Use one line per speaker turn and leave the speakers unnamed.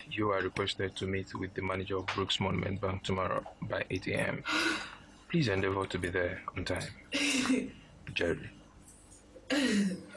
You are requested to meet with the manager of Brooks Monument Bank tomorrow by 8 a.m. Please endeavor to be there on time. Jerry.